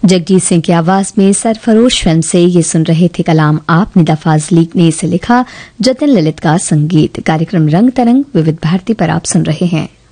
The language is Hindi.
जगजीत सिंह की आवाज में सरफरोश फिल्म से ये सुन रहे थे कलाम आप। निदा फाजली ने इसे लिखा, जतिन ललित का संगीत। कार्यक्रम रंग तरंग विविध भारती पर आप सुन रहे हैं।